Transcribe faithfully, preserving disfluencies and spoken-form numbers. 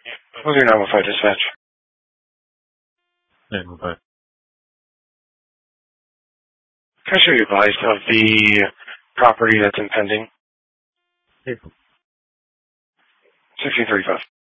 What was your nine one five dispatch? nine one five. Can I show you advised of the property that's impending? April. sixteen thirty-five.